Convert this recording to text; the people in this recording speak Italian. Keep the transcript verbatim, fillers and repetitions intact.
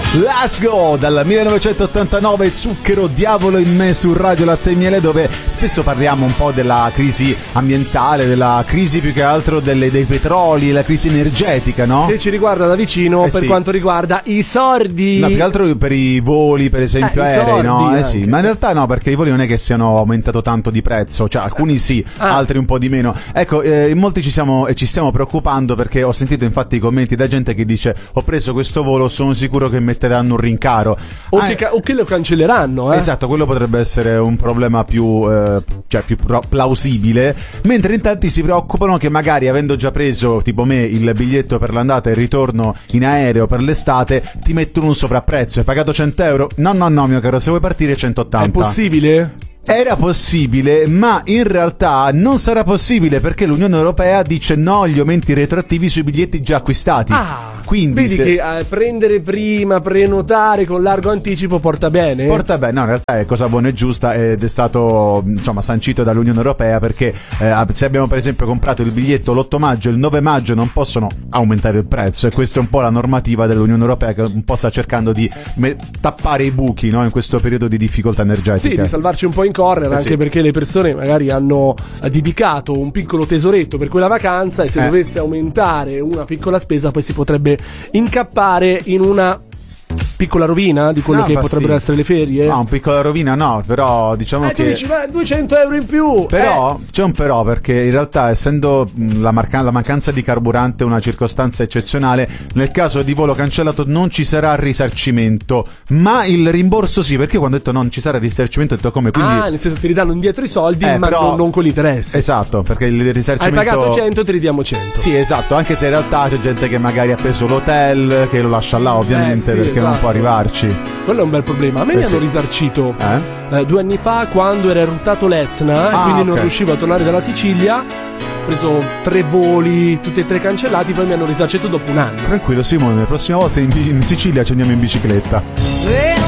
Let's Go dal millenovecentottantanove, Zucchero, Diavolo in me su Radio Latte e Miele, dove spesso parliamo un po' della crisi ambientale, della crisi più che altro delle, dei petroli, la crisi energetica, no? Che ci riguarda da vicino eh per sì. quanto riguarda i sordi. No, più che altro per i voli, per esempio, eh, aerei, no? Eh sì, anche. ma in realtà no, perché i voli non è che siano aumentato tanto di prezzo, cioè alcuni sì, ah. altri un po' di meno. Ecco, eh, in molti ci siamo e ci stiamo preoccupando perché ho sentito infatti i commenti da gente che dice: ho preso questo volo, sono sicuro che metteranno un rincaro. O, ah, che, ca- o che lo cancelleranno, eh? Esatto, quello potrebbe essere un problema più, eh, cioè più pro- plausibile. Mentre in tanti si preoccupano che magari, avendo già preso, tipo me, il biglietto per l'andata e il ritorno in aereo per l'estate, ti mettono un sovrapprezzo. Hai pagato cento euro? No, no, no, mio caro, se vuoi partire centottanta. È possibile? Era possibile, ma in realtà non sarà possibile perché l'Unione Europea dice no agli aumenti retroattivi sui biglietti già acquistati. Ah, quindi vedi se... che eh, prendere prima, prenotare con largo anticipo porta bene? Porta bene, no, in realtà è cosa buona e giusta ed è stato, insomma, sancito dall'Unione Europea perché eh, se abbiamo per esempio comprato il biglietto l'otto maggio e il nove maggio non possono aumentare il prezzo, e questa è un po' la normativa dell'Unione Europea che un po' sta cercando di me- tappare i buchi, no, in questo periodo di difficoltà energetica. Sì, di salvarci un po' in corner, eh anche sì. perché le persone magari hanno dedicato un piccolo tesoretto per quella vacanza e se eh. dovesse aumentare una piccola spesa poi si potrebbe incappare in una piccola rovina di quelle no, che potrebbero sì. essere le ferie. No, un piccola rovina no, però diciamo eh, che... tu dici, ma duecento euro in più! Però, eh. c'è un però, perché in realtà essendo la, marca- la mancanza di carburante una circostanza eccezionale, nel caso di volo cancellato non ci sarà risarcimento, ma il rimborso sì, perché quando ho detto non ci sarà risarcimento ho detto come, quindi... Ah, nel senso ti ridanno indietro i soldi, Eh, ma però- non, non con l'interesse. Esatto, perché il Hai risarcimento... pagato cento, ti ridiamo cento. Sì, esatto, anche se in realtà c'è gente che magari ha preso l'hotel, che lo lascia là ovviamente, Eh, sì, perché esatto. non può arrivarci. Quello è un bel problema. A me Eh, mi sì. hanno risarcito Eh? eh, due anni fa quando era eruttato l'Etna, Ah, e quindi ok. non riuscivo a tornare dalla Sicilia. Ho preso tre voli, tutti e tre cancellati, poi mi hanno risarcito dopo un anno. Tranquillo Simone, la prossima volta in, in Sicilia ci andiamo in bicicletta.